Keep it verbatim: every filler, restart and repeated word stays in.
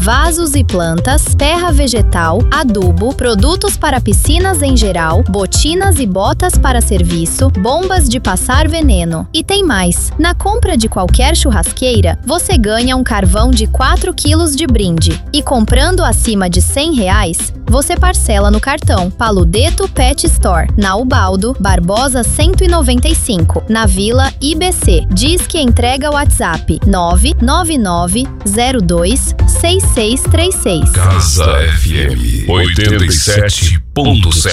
vasos e plantas, terra vegetal, adubo, produtos para piscinas em geral, botinas e botas para serviço, bombas de passar veneno. E tem mais! Na compra de qualquer churrasqueira, você ganha um carvão de quatro quilos de brinde. E comprando acima de cem reais, você parcela no cartão Paludeto Pet Store, na Ubaldo Barbosa cento e noventa e cinco, na Vila I B C. Diz que entrega WhatsApp nove nove nove zero dois seis seis três seis. Casa F M oitenta e sete ponto sete.